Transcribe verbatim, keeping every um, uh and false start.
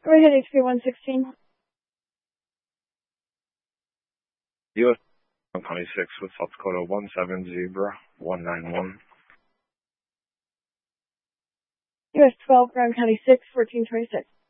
Go ahead, H P one sixteen. U S County six with South Dakota one seven Zebra one nine one. U S twelve, Brown County six, fourteen twenty-six.